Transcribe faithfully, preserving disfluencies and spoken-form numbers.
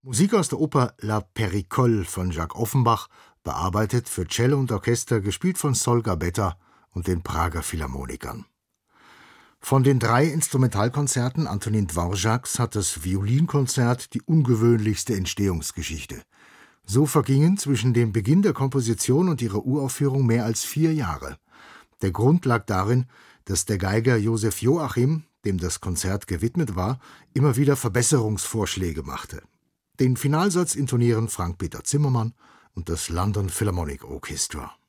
Musik aus der Oper La Péricole von Jacques Offenbach, bearbeitet für Cello und Orchester, gespielt von Sol Gabetta und den Prager Philharmonikern. Von den drei Instrumentalkonzerten Antonin Dvořáks hat das Violinkonzert die ungewöhnlichste Entstehungsgeschichte. So vergingen zwischen dem Beginn der Komposition und ihrer Uraufführung mehr als vier Jahre. Der Grund lag darin, dass der Geiger Josef Joachim, dem das Konzert gewidmet war, immer wieder Verbesserungsvorschläge machte. Den Finalsatz intonieren Frank-Peter Zimmermann und das London Philharmonic Orchestra.